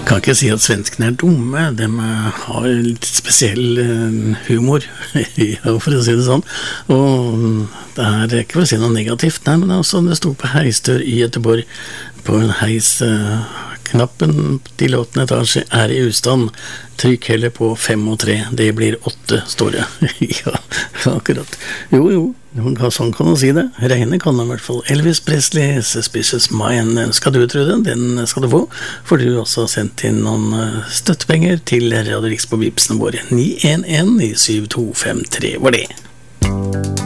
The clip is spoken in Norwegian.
Kan ikke si at svenskene dumme, de har litt spesiell humor, ja, for å si det sånn. Og det ikke for å si noe negativt, nei, men altså, det stod på heisdør i Göteborg, på en heisknappen til 8. etasje i ustand. Trykk heller på 5 og 3, det blir 8, står det. Ja, akkurat. Jo, sånn kan man si det. Regne kan man I hvert fall. Elvis Presley, Suspicious Mind, skal du tro det? Den skal du få, for du også har sendt inn noen støttepenger til Radio Riks på Vipsene våre. 911 7253 var det.